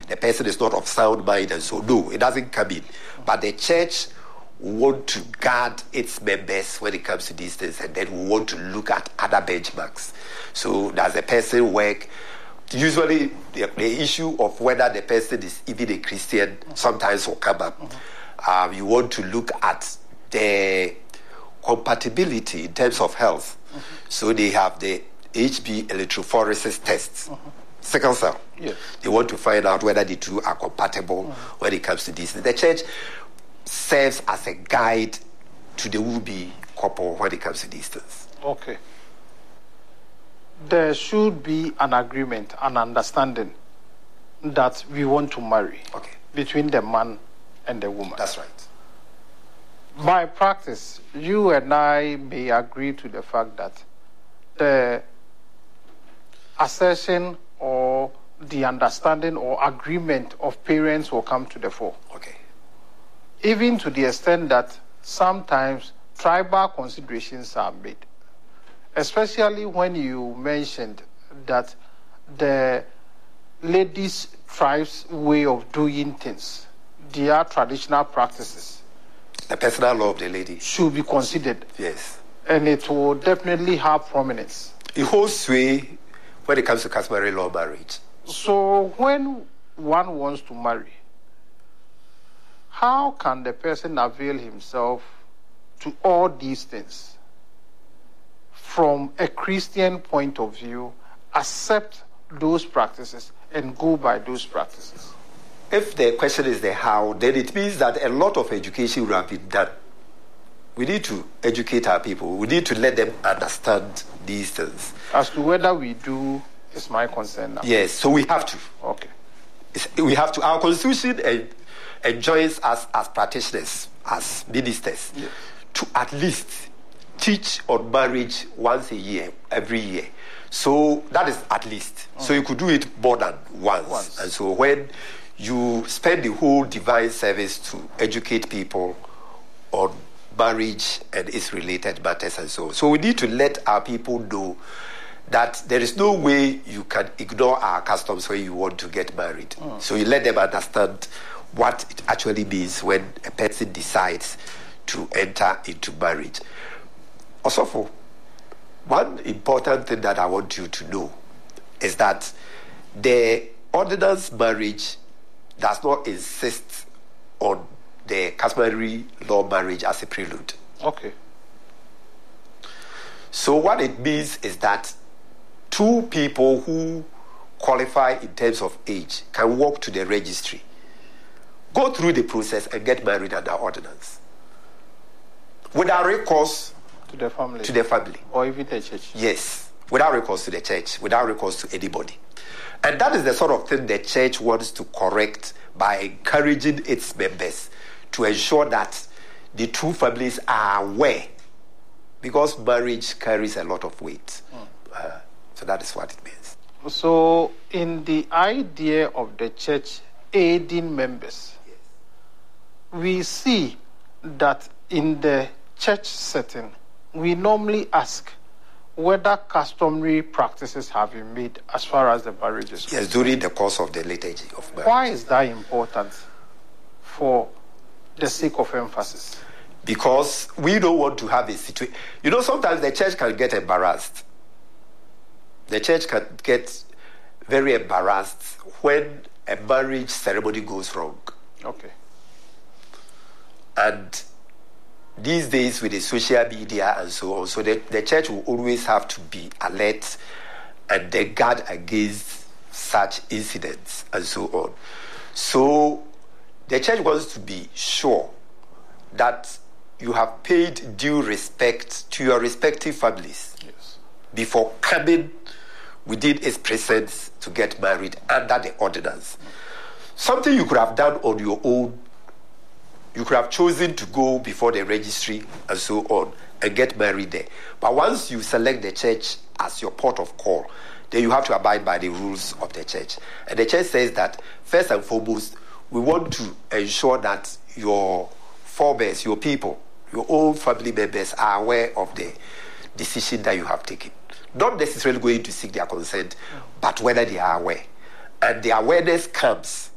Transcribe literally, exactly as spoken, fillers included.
the person is not of sound mind, and so no, it doesn't come in. But the church want to guard its members when it comes to these things, and then we want to look at other benchmarks. So does the person work? Usually the, the issue of whether the person is even a Christian sometimes will come up. Mm-hmm. Um, you want to look at the compatibility in terms of health. Mm-hmm. So they have the H B electrophoresis tests. Mm-hmm. Sickle cell. Yes. They want to find out whether the two are compatible mm-hmm. when it comes to this. The church serves as a guide to the would-be couple when it comes to these things. Okay. There should be an agreement, an understanding that we want to marry okay. between the man and the woman. That's right. By practice, you and I may agree to the fact that the assertion or the understanding or agreement of parents will come to the fore. Okay. Even to the extent that sometimes tribal considerations are made, especially when you mentioned that the ladies' tribes' way of doing things, their traditional practices, the personal law of the lady, should be considered. Yes. And it will definitely have prominence. It holds sway when it comes to customary law marriage. So when one wants to marry, how can the person avail himself to all these things from a Christian point of view, accept those practices and go by those practices? If the question is the how, then it means that a lot of education will have been done. We need to educate our people. We need to let them understand these things. As to whether we do is my concern now. Yes, so we have to. Okay. It's, we have to. Our constitution en- enjoins us as practitioners, as ministers, yes. to at least teach on marriage once a year, every year. So that is at least. Mm. So you could do it more than once. once. And so when you spend the whole divine service to educate people on marriage and its related matters and so on. So we need to let our people know that there is no way you can ignore our customs when you want to get married. Mm. So you let them understand what it actually means when a person decides to enter into marriage. Also, for one important thing that I want you to know is that the ordinance marriage does not insist on the customary law marriage as a prelude. Okay. So what it means is that two people who qualify in terms of age can walk to the registry, go through the process and get married under ordinance without recourse to the family. To the family. Or even the church. Yes, without recourse to the church, without recourse to anybody. And that is the sort of thing the church wants to correct by encouraging its members to ensure that the two families are aware, because marriage carries a lot of weight. Mm. Uh, so that is what it means. So in the idea of the church aiding members, yes. we see that in the church setting, we normally ask whether customary practices have been made as far as the marriage is concerned. Yes, during the course of the liturgy of marriage. Why is that important for the sake of emphasis? Because we don't want to have a situation. You know, sometimes the church can get embarrassed. The church can get very embarrassed when a marriage ceremony goes wrong. Okay. And these days with the social media and so on, so the, the church will always have to be alert and then guard against such incidents and so on. So the church wants to be sure that you have paid due respect to your respective families, yes. before coming within its presence to get married under the ordinance. Something you could have done on your own. You could have chosen to go before the registry and so on and get married there. But once you select the church as your port of call, then you have to abide by the rules of the church. And the church says that, first and foremost, we want to ensure that your forebears, your people, your own family members are aware of the decision that you have taken. Not necessarily going to seek their consent, but whether they are aware. And the awareness comes